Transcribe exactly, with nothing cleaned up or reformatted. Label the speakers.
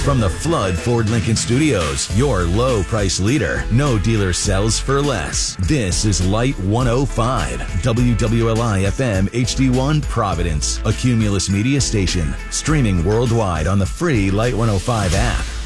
Speaker 1: From the Flood Ford Lincoln Studios, your low price leader. No dealer sells for less. This is Light one oh five, W W L I F M H D one Providence, a Cumulus media station, streaming worldwide on the free Light one oh five app.